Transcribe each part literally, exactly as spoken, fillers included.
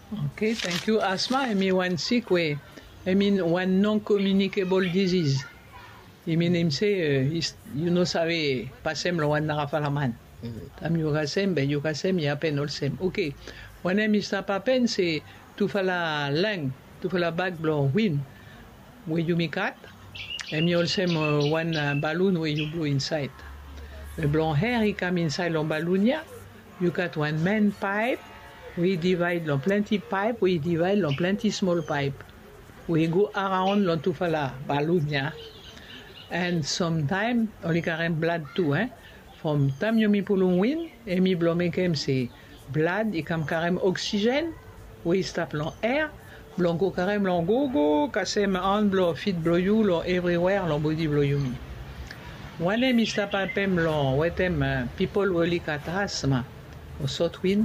Okay, thank you. Asthma, I mean one sick way. I mean one non-communicable disease. I mean him say, uh, you know sabe, pasem lo one narafalaman. Tam you kasem, ben you kasem, ya pen olsem. Okay, one name is tapapen, c'est tu fala lang, tu fala back blow win. Where you make cat, and you olsem uh, one uh, balloon where you blow inside. The blow hair, he come inside on balloon ya. You got one main pipe. We divide on plenty pipe, we divide on plenty small pipe. We go around on to fala balloon ya. And sometimes, only carry blood too, eh? From time you mi pulung win, et mi blow make him say blood, il come carry oxygen, we stop long air, blon go carry long go go, kasem hand blow, feet blow you, long everywhere, long body blow you me. One name is stop up him long, what them uh, people will lick at asthma, or sort win.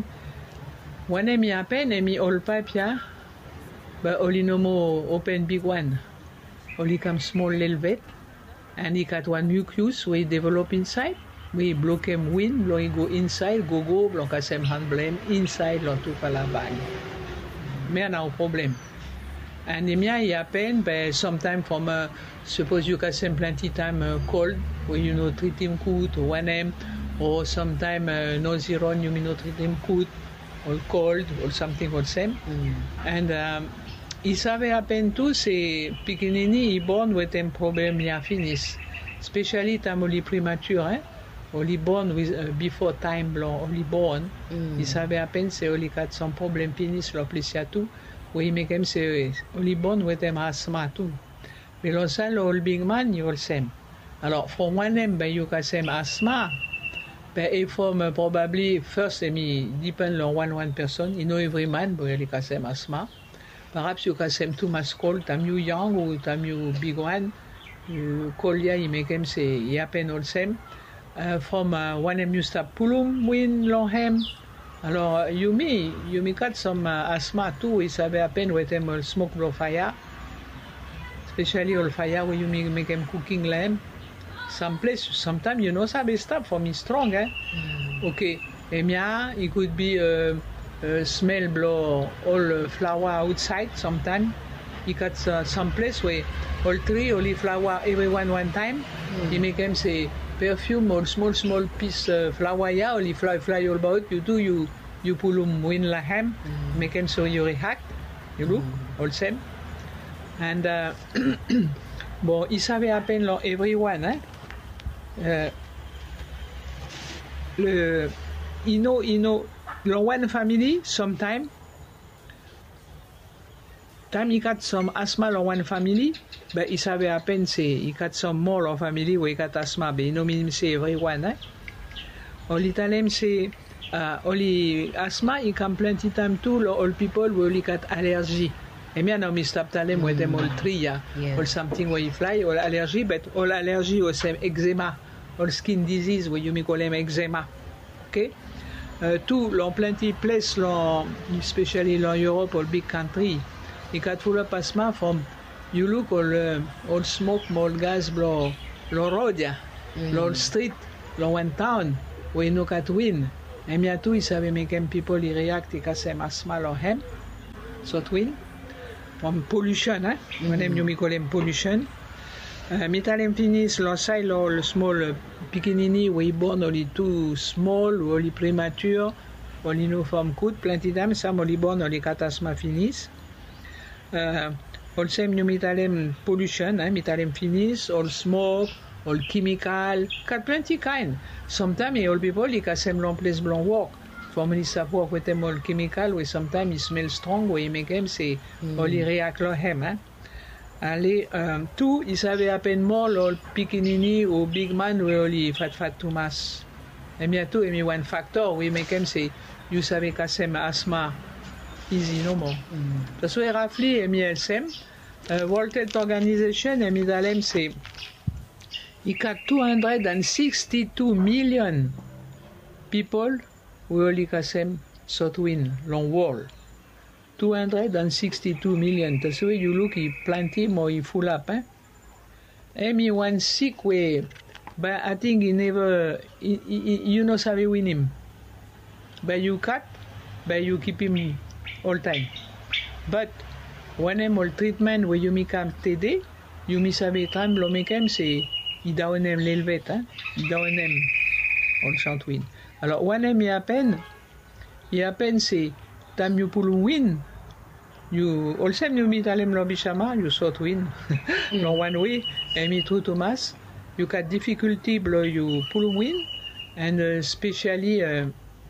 One name happen, and me all pipe ya, but only no more open big one, only come small little bit. And he got one mucus we develop inside. We block him wind, blow go inside, go go, block us him hand blame inside, lo to fala bag. Me no problem. And the mia happen, but sometimes from uh, suppose you got some plenty time uh, cold, where you know treat him good or one M, or sometime uh, no zero, you mean no treat him good or cold or something or same. Mm. And um, il savait à peine tout, c'est Pikinini, il born with un problem ya finis. Especially tam only premature, hein? Only born with uh, before time blanc, only born. Mm. Il savait à peine c'est only kat son problem finis lo plesia tout. Oui, mais comme c'est only born with un asthma tout. Mais l'on sait le all big man, you all same. Alors, for one name, ben you can same asthma. Ben, it from uh, probably first, I mean, depend on one one person. You know every man, but you can same asthma. Perhaps you can same too much cold, tam you young or tam you big one. You call ya, you make him say, yapen all same. Uh, from uh, one em you stop pulum win long hem. Alors, you me, you me got some uh, asthma too, we savait à peine with him all smoke blow fire. Especially all fire where you make, make him cooking lamb. Some place, sometimes you know, sabe stop for me strong, eh? Mm. Okay, and yeah, it could be uh, uh, smell blow all uh, flower outside sometime. You got uh, some place where all three, only flower everyone one time. Mm. You make them say perfume or small small piece uh, flower yeah, only fly fly all about. You do you you pull them win la ham, mm. make them so you react. You look mm. all same. And uh, bon, il savait à peine là everyone, hein. Uh, le, you know, you know, the one family, sometime, time he got some asthma in one family, but he savait à peine say he got some more of family where he got asthma, but you know, me say everyone, eh? All Italian say, uh, only asthma, he can plenty time too, all people will only got allergy. And me now me stop telling with them all three, yeah, yeah. Or something where you fly, or allergy, but all allergy or same eczema, or skin disease where you may call them eczema. Okay? Uh, two, l'on plenty place, l'on, especially in Europe or big country, you got full of asthma from, you look all, uh, all smoke, all gas, blow, l'on road, yeah, mm. L'on street, l'on one town, where you know got win. And me too, is having making people react, because them asthma, l'on hem, so twin. From pollution, eh? Mm-hmm. When them you call them pollution. Uh, metal finis l'onside or small uh, pikinini we born only too small, only premature, only no from good, plenty time, some only born only catasma finis. Uh, all same new metal pollution, eh? Metal finis, all smoke, all chemical, got plenty kind. Sometimes all people they can same long place blanc work. For many stuff work with them all chemical, where sometimes it smells strong, where you make them say, mm. only react lo hem, eh? Allez, um, two, il savait à peine more, l'ol pikinini ou big man, we only fat fat too much. Et bien tout, et me one factor, we make them say, you savais qu'à sem asthma, easy no more. Mm. That's why roughly, et me L S M, uh, World Health Organization, et me dalem say, il got two hundred sixty-two million people we only kasem sotwin long wall. two hundred sixty-two million. That's why you look, he plenty more, he full up, eh? Amy one sick way, but I think he never, he, he, you know, savvy win him. But you cut, but you keep him all time. But when I'm all treatment where you mikam tede, you mi sabe tram lo mekem c'est il daonem l'elvet, hein, il daonem all chantwin. Alors when I'm à peine, il à peine c'est tam you pulum win. You also you meet alem lo bishama, you sort win. No one way, and me true Thomas, you got difficulty blow you pulum win, and uh, especially uh,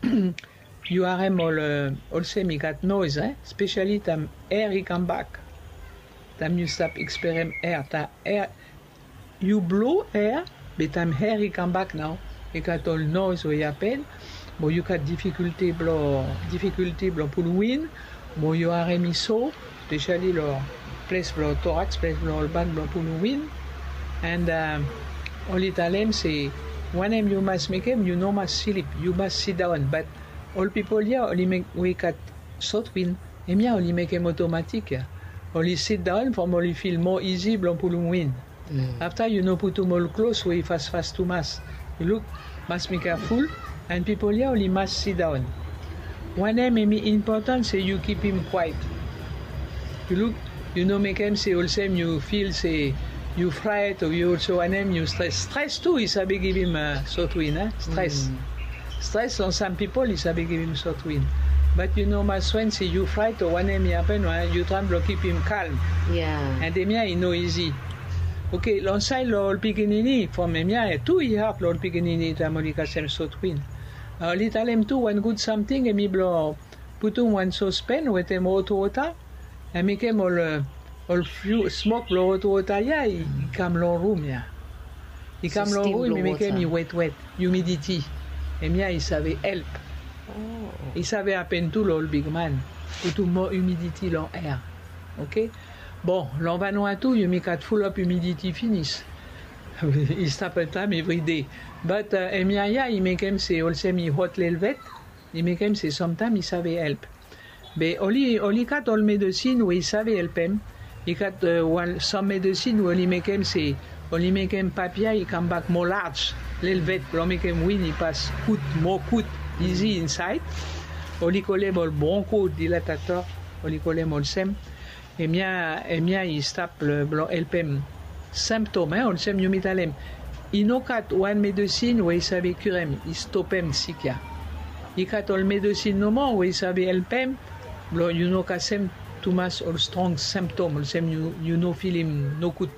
you are all uh, also me got noise, eh? Especially tam air he come back. Tam you stop experiment air, ta air you blow air, but tam air he come back now. You got all noise where you happen, but you got difficulty blow difficulty blow pulum win. Bon, you are miso, especially the place blow thorax, place blow all back blow pulum win, and um, all Italian say when you must make him, you know must sleep, you must sit down, but all people here only make wake at short win, and yeah only make him automatic, yeah. Only sit down from only feel more easy blow pulum win. Mm. After you know put them all close, we fast fast to mass. You look, must be careful, and people here only must sit down. One name is important, say you keep him quiet. You look, you know, make him say also you feel say you fright or you also one name you stress. Stress too is a big give him a short win, eh? Stress. Mm. Stress on some people is a big give him short win. But you know, my friend say you fright or one name happen, you try to keep him calm. Yeah. And them here, you know, easy. Okay, l'onside l'ol pigenini from them here, two years l'ol pigenini tamolika sem short win. Uh, L'Italem too one good something, and me blow put on one saucepan with them hot water, and make him all uh, all few smoke blow hot water. Yeah, he come long room, yeah. He come long room, he make him wet wet humidity, and yeah, he savait help. Oh. He savait happen tout l'all big man, put more humidity long air. Okay. Bon, l'on va nous à tout, you make it full up humidity finish. He stop at time every day. But uh, Emiaya, he make him say also me hot l'elvet. He make him say sometimes he savait help. But only only got all medicine where he savait help him. He got uh, one some medicine where he make him say only make him papier. He come back more large l'elvet. Only make him win. He pass coot more coot easy inside. Only call him all broncho dilatator. Only call him all same. Emia Emia he stop le blanc help him. Symptômes, hein, on le sait mieux mitalem. Il no kat one medicine où il savait curer, il stopem sikia. Il kat all medicine no more où il savait helpem, blo you know kasem too much all strong symptom, on le sait you you know feel him no good.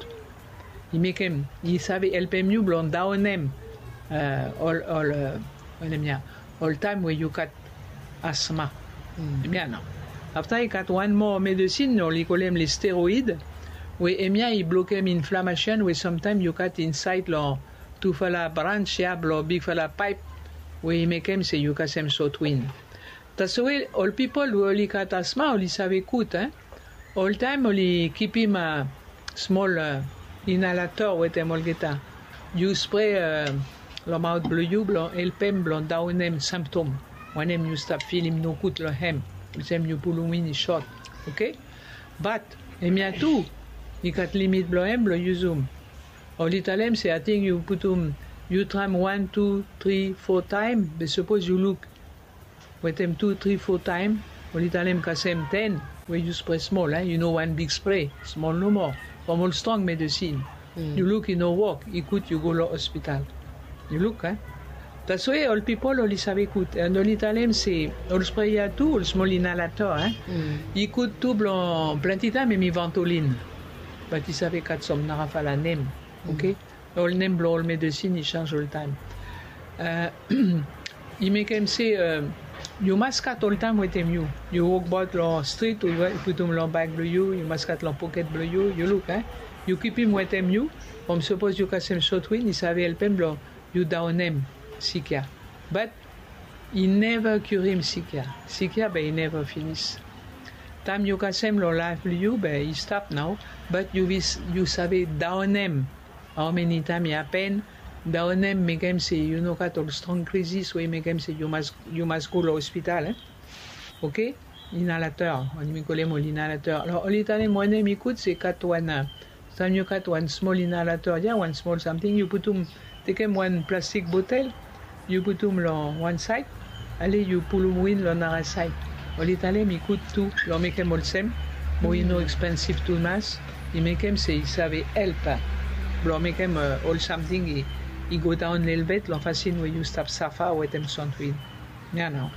Il make him, il savait helpem you blon down him, uh, all all uh, well, all time where you kat asthma. Mm. Bien non. After il kat one more medicine, no, il call him les stéroïdes. Oui, Emia, il bloque inflammation, where sometimes you cut inside lo to fala branch ya lo big fala pipe, where he make him say you cut some short wind. That's why all people who only cut asthma, only save coot, eh? All time only keep him a small uh, inhalator with him all geta. You spray uh, lo mouth blue you blo help him blo down him symptom. When him you stop feeling no coot lo hem, same you pull him in short, okay? But Emia too. You got limit blow him, blow you zoom. All Italian say I think you put um you try one, two, three, four times, but suppose you look with them two, three, four times, all Italian can same ten, where you spray small, eh? You know one big spray, small no more. From all strong medicine. Mm. You look, you know walk, you could you go to hospital. You look, eh? That's why all people all save could. And all Italian say all spray ya too, all small inhalator, eh? Mm. You could too blanc plenty time and me ventoline. But he savait kat some narafala name, okay? Mm. All name blow all medicine, he change all time. Uh, he make him say, uh, you must cut all time with him, you. You walk about the street, you put him long bag blow you, you must cut long pocket blow you, you look, eh? You keep him with him, you. From suppose you cut him short wind, he savait help him blow you down him, sikia. But he never cure him sikia. Sikia, but he never finish. Time you can same lo life you, but he stop now. But you vis, you savait down him. How many times he happen? Down him make him say you know got all strong crisis, so he make him say you must you must go to hospital, eh? Okay? Inhalateur, on me call him l'inhalateur. Alors l'italien moi name écoute c'est cut one. Time you cut one small inhalateur, yeah, one small something. You put him take him one plastic bottle. You put him on one side. Allez, you pull him in on another side. all Italem ikut tout, lo mekem olsem, mo ino expensive too mas, i mekem se i save help, lo mekem uh, all something i, i go down little bit, lo facin we you stop safa ou etem sontwin. Yeah, no.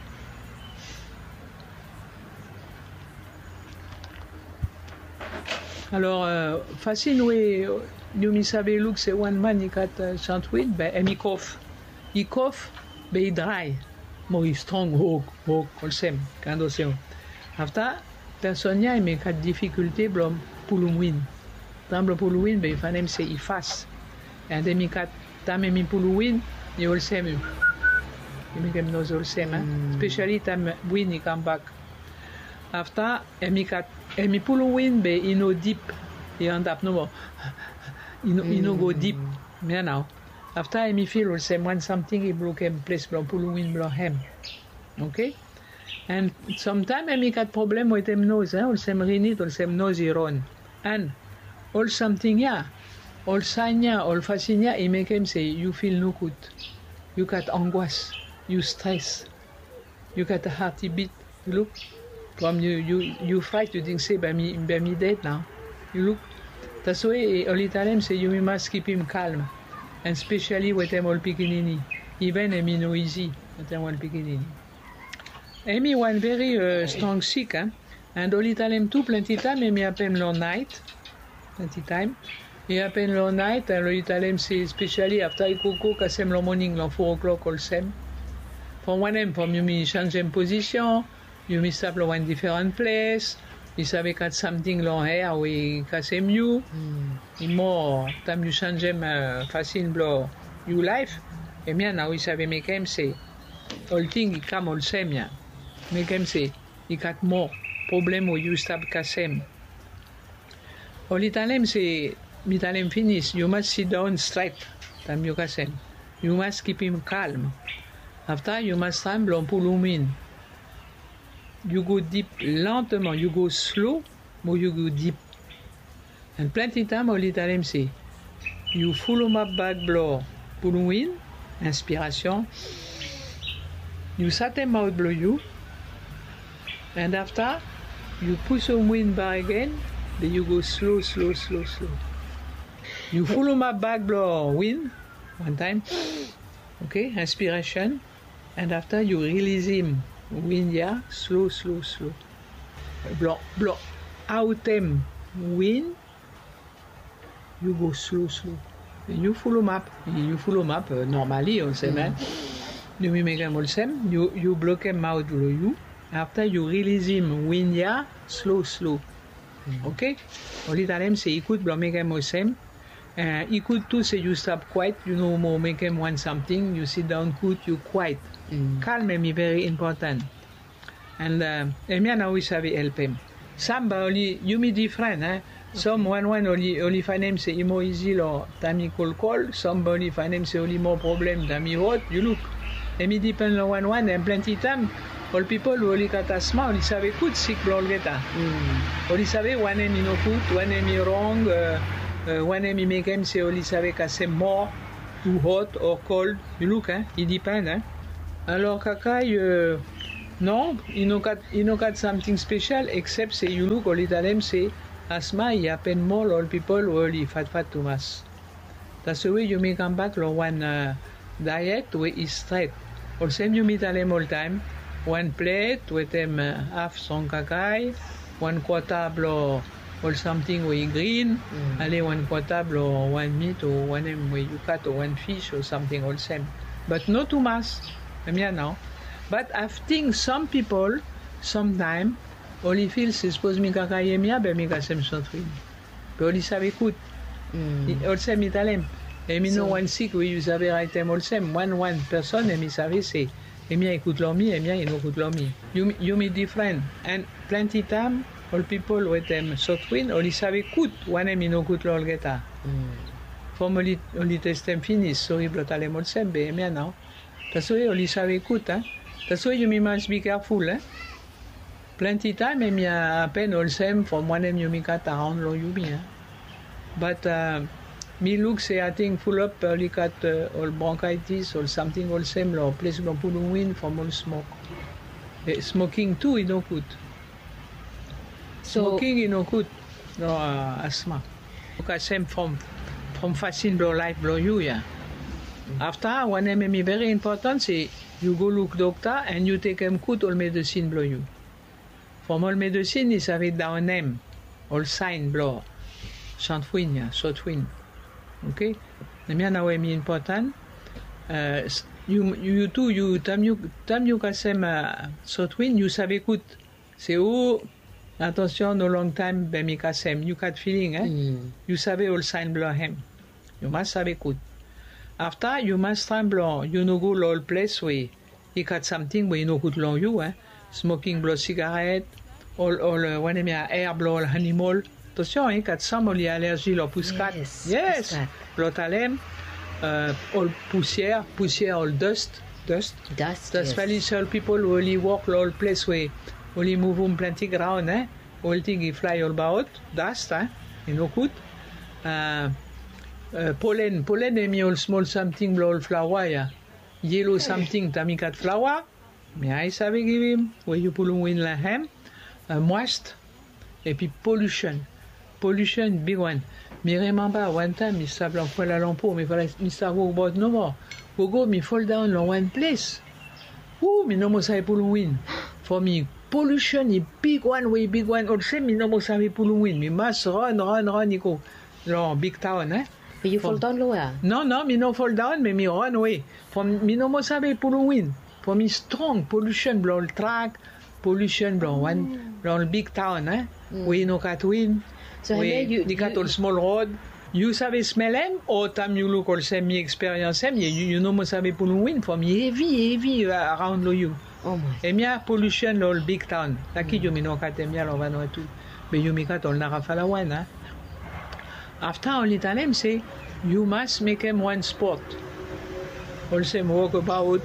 Alors, uh, facin we you mi save look se one man i kat uh, sontwin, ben em i kof. I kof, be i dry. Mo i strong hog, hog, olsem, kando seo. After, personia i me kat difficulté blom puluwin. Tamblo puluwin, be i fanem se i fas. And then mi kat tam mi puluwin, i olsem yu. I me kem noz olsem, eh? Mm. Especially tam win i come back. After, e mi kat, e mi puluwin, be i no deep. I end up no more. I no, mm. I no go deep. Me now. After I feel olsem when something I block em place blanc puluwin blanc hem. Okay? And sometimes I got problem with em nose, eh? Olsem rinit, olsem nose iron. And all something yeah. All sanya, all fascinia, I make him say you feel no good. You got angoisse, you stress. You got a hearty beat. You look. From you you you fright, you think say by me by me dead now. You look. That's why all Italian say you must keep him calm. And especially with them all pickinini, even emi no easy with them all pickinini. Emi one very uh, strong sick, hein? And all Italian too plenty time, emi appem long night, plenty time. He appem long night, and all Italian say especially after I coco, kasem long morning, long four o'clock all sem. From one em, from you me change em position, you me stop one different place. I savait kat something long hair, we kasem you. I mo tam you change em uh, facile blo you life. E mia now I savait make em say all thing I come all sem ya. Make em say I kat more problem o you stop kasem. All Italem say Italem finish. You must sit down straight. Tam you kasem. You must keep him calm. After you must tremble on pulumin. You go deep lentement, you go slow, but you go deep. And plenty time, all Italem say, you follow my back blow, puluin, inspiration. You set them out blow you, and after, you push some wind back again, then you go slow, slow, slow, slow. You follow my back blow wind, one time, okay, inspiration, and after you release him. Wind, yeah, slow, slow, slow. Blow, blow out them wind, you go slow, slow. And you follow map. You follow map uh, normally, on sait, mm. You make him all same. You you block him out below you. After you release him, wind, yeah, slow, slow. Mm. Okay? All Italem say écoute, blow make him all same. Uh, écoute tout, say you stop quiet. You know more, make him want something. You sit down, good, you quiet. Mm. Calm me very important. And uh, Emia now we have help him. Some only you me different, eh? Some one one only only find him say more easy or tami call call. Some only find him say only more problem tami hot. You look. Emi depend on one one and plenty time. All people who only got asthma only save good sick blood geta. Only save one em no good, one em wrong. Uh, uh, one em make him say only save kase more too hot or cold. You look, eh? It depend, eh? Alors, Kakai, euh, non, il n'a pas something special, except say you look, all Italem say, asthma, il y a peine more, all people, all fat fat too much. That's the way you may come back, lo, one uh, diet, where is straight. All same you meet Italem all time, one plate, with them uh, half son Kakai, one quarter, or something with green, mm. Allez, one quarter, or one meat, or one em where you cut, or one fish, or something all same. But not too much. Yeah, now. But I think some people, sometimes, only feel se suppose mi kakayemia, ben mi kasem sontrin. But only save good. Also mi talem. Et mi no one sick, we use ave right time also. One one person, and mi save say, et mi écoute l'omi, et mi no écoute l'omi. You you me different. And plenty time, all people with them sontrin, only save good. One and mi no good l'ol geta. From only only test them finish, so he brought talem also, ben mi now. That's why only save écoute, hein. That's why you must be careful, hein. Plenty time, and me a pen all same from one em you me cut around low you me, hein. But uh, me look say I think full up early cut uh, all bronchitis or something all same low place no pull wind from all smoke. Eh, smoking too, is no good. So, Smoking is no good. No uh, asthma. Okay, same from from fasting blow life blow you, yeah. After, one M M E very important, say you go look doctor and you take him good all medicine blow you. From all medicine, is have it down name, all sign blow, shantwin, yeah, shotwin. Okay? Namia now M important. Uh, you you too you tam you tam you kasem uh, shotwin you save good. C'est où attention no long time ben mi kasem you got feeling eh. Mm. You save all sign blow him. You must save good. After you must tremble, you no go all place where you got something where you no good long you eh. Smoking blow cigarette, all all uh, when me air blow all animal. Attention, eh, kat some oli allergie lo puskat. Yes, Yes. puskat. Blow talem, uh, all poussière, poussière all dust, dust. Dust. That's yes. very seul people who only walk all place where only move on plenty ground eh. All thing he fly all about dust eh. You know good. Uh, Uh, pollen, pollen emi all small something blow all flower, yeah. Yellow something tamikat flower. Me I save give him where you pull win la hem. Uh, moist. Et puis pollution. Pollution big one. Me remember one time me sable en fois la lampo, me fala me start walk about no more. Go go me fall down on one place. Ooh, me no more save pull win. For me pollution is big one way big one. Also me no more save pull win. Me must run run run go. No big town eh. But you fall down lower. No, no, me no fall down, me me run away. From me no mo sabe pull win. For me strong pollution blow track, pollution blow one blow big town, eh? Mm. We no cat win. So we you, you got you, all small road. You sabe smell them, or time you look all same me experience them. You you no mo sabe pull win. For me heavy heavy uh, around lo you. Oh my. E mia pollution lo big town. Taki mm. you me no cat mia lo van tu. Be you me cat all na rafala one, eh? After all Italem say you must make him one sport. Also walk about.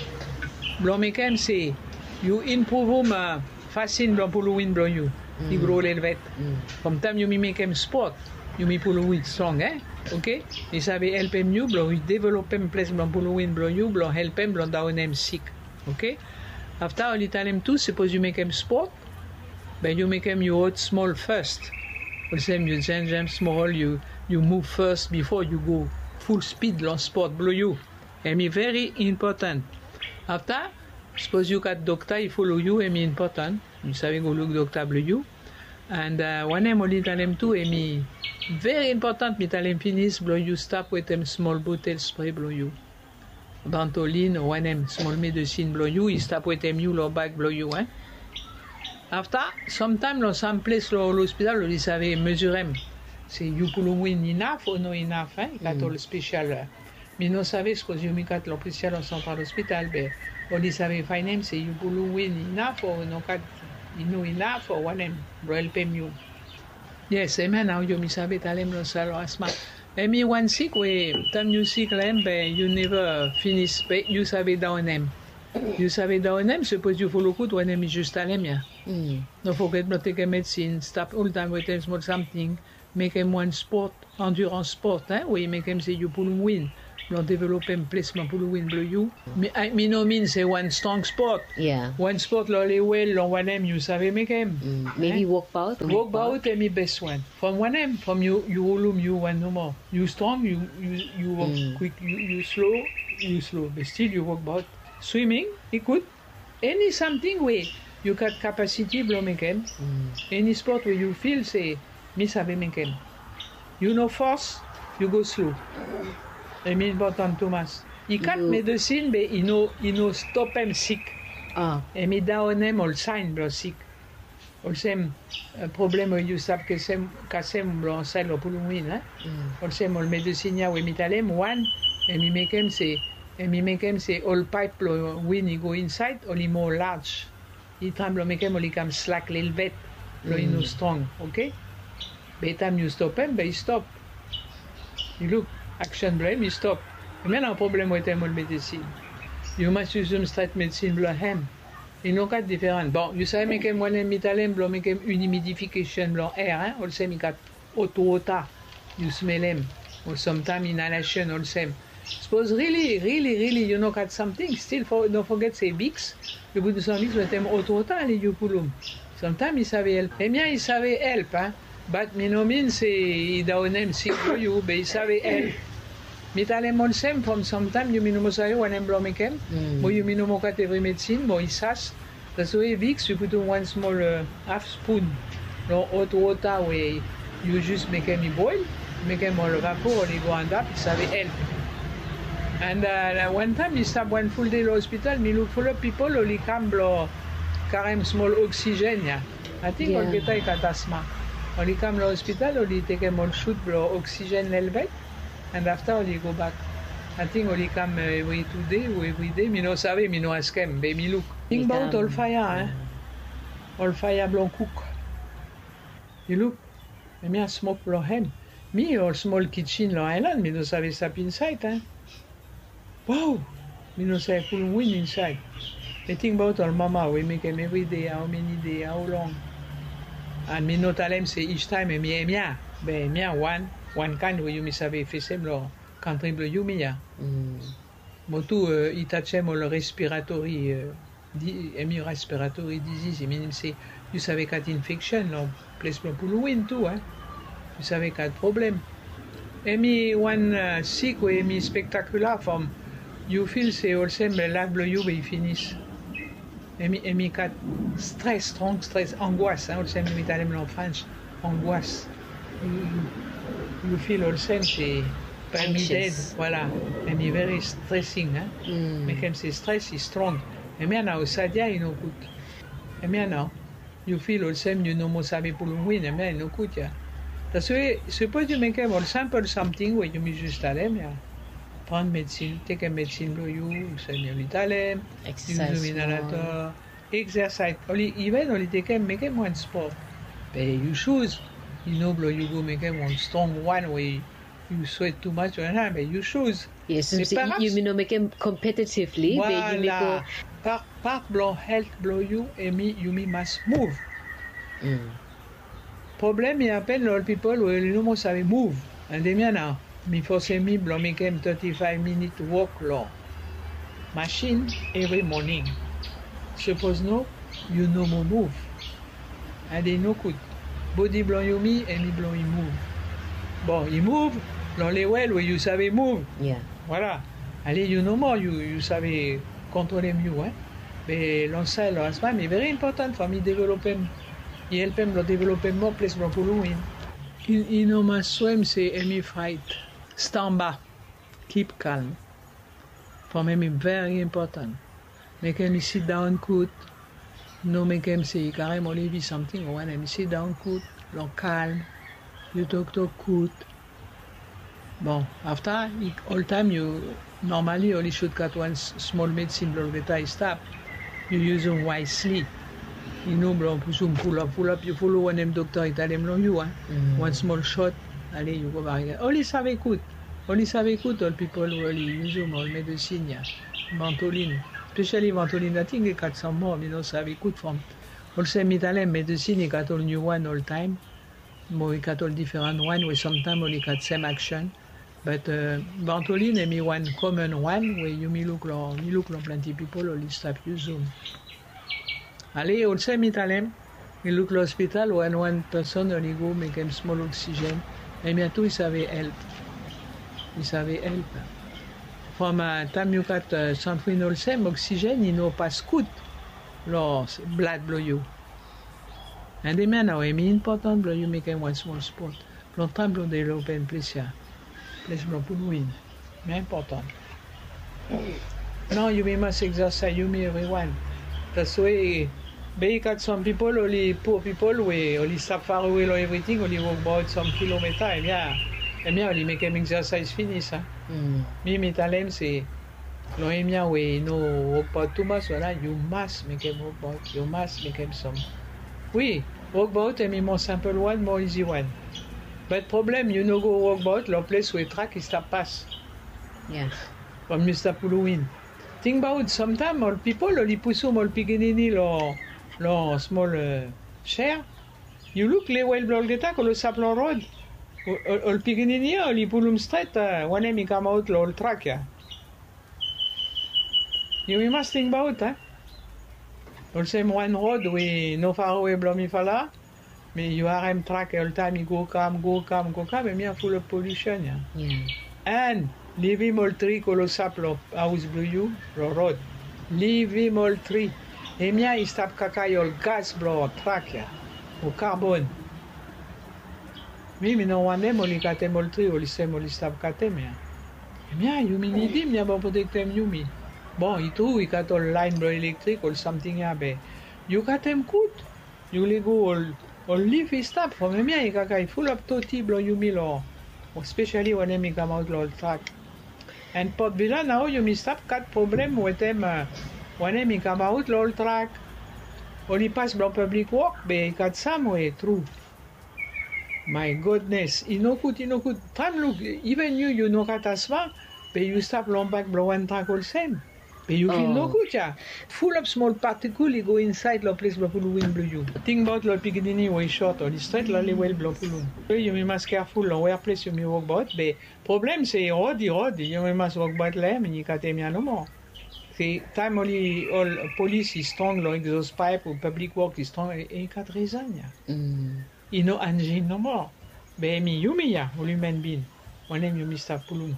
Blanc make him say you improve him uh, fascine blanc pull win blanc you. Mm. You grow l'elvet. Mm. From time you make him sport, you me pull win strong, eh? Okay? You sabe help him you blanc you develop him place blanc pull win blanc you blanc help him blanc down him sick. Okay? After all Italem too, suppose you make him sport, but you make him you out small first. Also you change him small, you you move first before you go full speed long sport blow you. And me very important. After, suppose you got doctor, he follow you, and me important. You savez go look doctor blow you. And uh, one time only tell him too, and me very important, me tell him finish blow you, stop with them small bottle spray blow you. Bantoline, one time small medicine blow you, he stop with them you, low back blow you, eh? After, sometime dans some place lo l'hospital, lo savez measure him. C'est you pull win enough or no enough, hein? Kat all special. Me no savez ce que you me kat l'official en central hospital, but only savez find him, c'est you pull win enough or no kat you know enough or one him, bro help him you. Yes, and now you me savez talem lo salo asthma. And me one sick way, time you sick lem, but you never finish, but you savez down him. You savez down him, suppose you follow good when him is just talem, yeah. Mm. Don't forget to take a medicine, stop all the time with him small something. Make him one sport, endurance sport, eh? We make him say you pull win. Don't develop him placement pull win blow you. Me, I me no mean say one strong sport. Yeah. One sport lolly well, long one him you savez make him. Mm. Maybe eh? walk out. Walk about and me best one. From one him, from you you volume you one no more. You strong, you you you walk Mm. quick, you you slow, you slow. But still you walk about. Swimming, it could. Any something where you got capacity blow make him. Mm. Any sport where you feel say me sabe make him. You know force, you go slow. I mean important Thomas. He can't You- medicine but he know he know stop him sick. Ah. Et me down him all sign blow sick. All same uh, problem where you sab que sem kasem blow sel or pull win, eh? Mm. All same all medicine ya we mitalem one and me make him say and me make him say all pipe blow win he go inside only more large. He tremble make him only come slack little bit. Blow he know strong, okay? By time you stop him, but he stop. You look, action blame, he stop. And then a problem with him on medicine. You must use some straight medicine blow him. Il n'y a pas différent. Bon, you say make him one mitalem blow make him humidification blow air, hein? All same he got auto ota. You smell him. Or sometimes inhalation all same. suppose really, really, really, you know, got something. Still, for, don't forget say Vicks. Le bout de son Vicks, le thème auto-autant, les Yupulum. Sometimes il savait help. Eh bien, il savait help, hein. But minomin, c'est, il daonem, si you, but il savait help. Mitalem olsem, from sometimes, you minomo sayo, one emblomikem. Mo you minomo kat every medicine, mo isas. That's why Vicks, you put in one small uh, half spoon. No hot water, where you just make him boil, make him all vapor, he go and up, il savait help. And uh, one time, he stopped one full day in the hospital, me look full of people, only come blow, carem small oxygen, yeah. I think Yeah. all get like asthma. Only come to the hospital, only take him all shoot blow oxygen level, and after only go back. I think only come uh, every two day or every day, me no save, me no ask him, but me look. Think about all fire, eh? All fire blow cook. You look, me a smoke blow him. Me all small kitchen lo island, me no save sap inside, eh? Wow! Me no save full wind inside. I think about all mama, we make him every day, how many days, how long. And me no tell him say each time, me me mia, be mia one, one kind where you me save face him lo, country blow you me ya. Mm. Motu uh, i touch him all respiratory, uh, di, emi respiratory disease, I mean say, you save cat infection lo, place blow full wind too, eh? You save cat problem. Emi one uh, sick we emi spectacular from you feel say also me life blow you we finish. Emi emi kat stress, strong stress, angoisse, hein, also me talem en French, angoisse. You, you, you feel also c'est pas me dead, Anxious. voilà. Emi very stressing, hein. Mm. Mais comme c'est stress, is strong. Emi ana osadia you know good. Emi ana you feel also you know mo sabe pour le win, emi no good ya. That's why suppose you make a simple something where you me just talem ya. Prendre médecine, take a medicine blow you, c'est mieux l'italem, Exercise use inhalator, exercise. Only even only take a make him one sport. But you choose, you know, blow you go make him one strong one where you sweat too much or not, but you choose. Yes, Mais so perhaps- you mean make him competitively, but you make Voilà. go. Par part blow health blow you and me you me must move. Mm. Problem il appelle all people where you know savez move. And they me now. Me force me blow make him thirty-five minute walk long. Machine every morning. Suppose no, you no more move. And they no good. Body blow you me and me blow you move. Bon, you move, dans les well where you savez move. Yeah. Voilà. Allez, you know more, you, you savez contrôler mieux, hein. Mais l'ensemble, l'asthme est very important for me develop him. Il help him to develop him more place for following. In, in my swim, say, Amy fight. Stand back. Keep calm. For me, it's very important. Make him sit down good. No make him say, carrément, leave something. When him sit down good, long calm. You talk talk good. Bon, after, all time you normally only should cut one s- small medicine blood beta stop. You use them wisely. You know, bro, pull pull up, pull up, you follow one them doctor, it tell them no you, hein. Mm. One small shot, allez, you go back again. Only save good. Only save good, all people who only use them, all medicine, yeah. Ventolin. Especially Ventolin, I think they got some more, you know, save good from. Also, Mitalem medicine, he got all new one all time. More, he got all different one, where sometimes only got same action. But uh, Ventolin is me one common one where you me look long, me look long plenty people only stop use them. Allez, also Mitalem, me look l'hospital when one person only go make him small oxygen. Et bientôt il savait help. Il savait help. From uh, time you got uh, something also oxygen, you know pas good. Lo blood blow you. And the man now, I mean important blow you make him one small spot. Longtemps blow develop in place here. Place blow pour win. Mais important. No, you must exercise, you me everyone. That's why, but you got some people, only poor people, we only stop far away or everything, only walk about some kilometers, and yeah, and yeah, only make them exercise finish. Huh? Mm. Me, me tell them, say, no, yeah, we no walk about too much, voilà, you must make them walk about, you must make them some. Oui, walk about, and me more simple one, more easy one. But problem, you no go walk about, the place where track is stop pass. Yeah. From Mister Puluwin. Think about sometimes all people, only puso, all pigenini, lo, lo small uh, share. You look, les well blog data, que le saplan road. ol piginini oli pulum straight one mi come out lo track ya. You must think about eh. Ol same one road we no far away blomi fala. Me you are em track all time you go come go come go come me full of pollution ya. Yeah. And leave all tree kolo saplo house blue you road. Leave all tree. E mia i stap kakayol gas blow track ya. O carbone. Mi mi no wane mo li kate mol tri o li se mo li stap kate mia. E mia yu mi ni dim mia bon protectem yu mi. Bon, i trou i katol line blow electric or something ya be. Yu katem kout. Yu li go ol ol leaf i stap. Fo me mia i kakay full up toti blow yu mi lo. Especially wane mi come out lo track. And Port Vila now yu mi stap kat problem wetem uh, wane mi come out lo track. O li pass blow public work be kat sam we true. My goodness, inokut, inokut. Time look, even you, you know katasma, but you stop long back blow one track all same. But you feel no good, yeah. Full of small particles, you go inside the place blow pulu wind blow you. Think about the piginini way short or the straight lally well blow pulu. So you must careful on where place you may walk about, but problem say road, road, you must walk about them and you can't tell me no more. See, time only all police is strong, like exhaust pipe or public work is strong, and you can't reason, yeah. Mm. Ino engine no more. Be mi yumi ya, volumen bin. Wanem yumi sta pulun.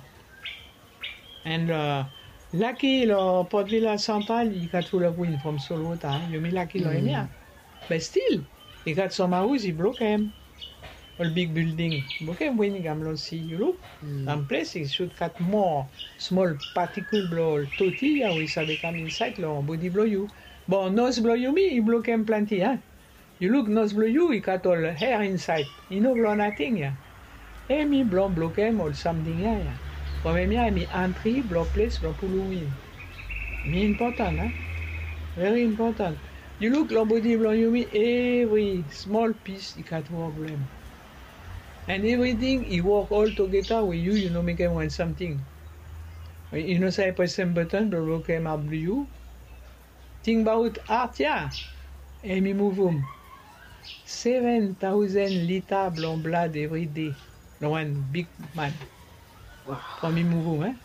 And uh, lucky lo Port Vila Central, he got full of wind from Solota. Yumi lucky lo emia. But still, he got some house, he broke him. All big building. Broke him when he lo see you look. Mm. And place he should cut more small particle blow toti ya we sabe come inside lo body blow you. Bon, nose blow yumi, he broke him plenty, huh? You look nose blow you, he got all hair inside. You know blow nothing, yeah. E mi blow block him or something, yeah, yeah. For me, I mi entry, blow place, blow pulu win. Me important, huh? Very important. You look lo body blow you me, every small piece, he got work blame. And everything, he work all together with you, you know, make him want something. You know, say, press some button, blow block him up you. Think about art, yeah. E mi move him. seven thousand liter blood blood every day. No one big man. Wow. For me move, eh?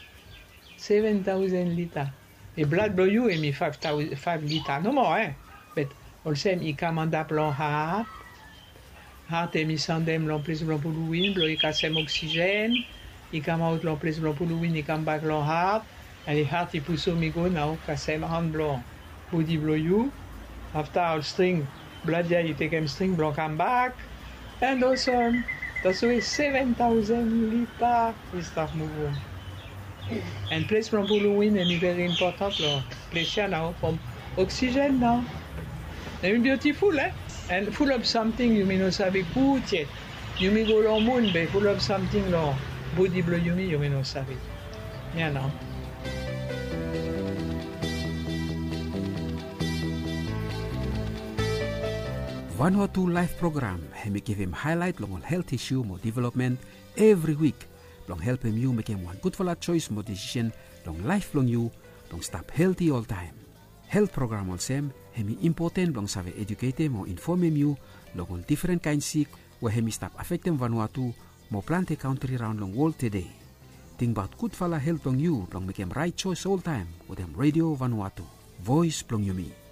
seven thousand liter. E blood blow you and me five thousand five liter. No more, eh? But also he command up long heart. Heart e mi send them long place long pulu win, blow e casse oxygen. He come out long place long pulu win, he come back long heart. And the heart he push me go now, casse hand blow. Body blow you. After our string, blood there, you take him string, blow come back. And also, that's why seven thousand liter we start moving. And place from pulu win and very important, lo. Place here now from oxygen now. And beautiful, eh? And full of something you may not sabe good yet. You may go long moon, but full of something, lo. Body blow you may, you may not sabe. Yeah, now. Vanuatu Life Program hemi give him highlight long on health issue mo development every week. Long help him you make him one good for la choice mo decision long life long you long stop healthy all time. Health program also hemi important long save educate mo inform him you long on different kind sick where hemi stop affect them Vanuatu mo plant a country round long world today. Think about good for la health long you long make him right choice all time with them Radio Vanuatu. Voice long you me.